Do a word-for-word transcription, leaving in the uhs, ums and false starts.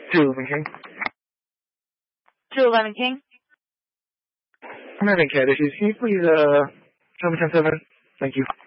two eleven King. two eleven King. I'm having cat issues. Can you please, uh, tell me ten seven? Thank you.